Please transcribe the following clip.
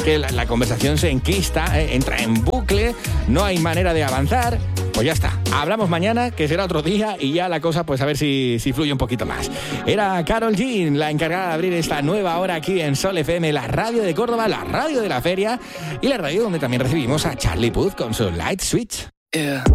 que la conversación se enquista, entra en bucle, no hay manera de avanzar. Pues ya está, hablamos mañana, que será otro día, y ya la cosa, pues a ver si fluye un poquito más. Era Karol G, la encargada de abrir esta nueva hora aquí en Sol FM, la radio de Córdoba, la radio de la feria, y la radio donde también recibimos a Charlie Puth con su Light Switch. Yeah.